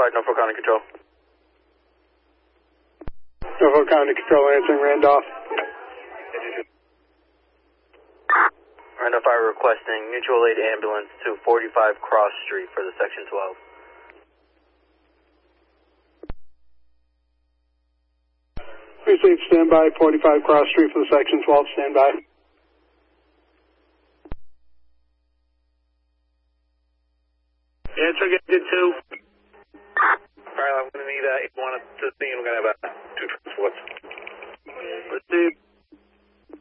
5, Norfolk County Control. Norfolk County Control answering Randolph. Randolph Fire requesting mutual aid ambulance to 45 Cross Street for the Section 12. Received, standby, 45 Cross Street for the Section 12, standby. Answer again, 2. Alright, I'm going to need 81 to the scene. We're going to have 2 transports. Received.